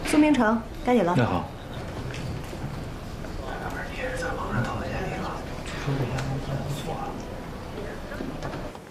苏明成，该你了。 那好。 哥们儿，你也是在网上投的简历了，说这家公司不错啊，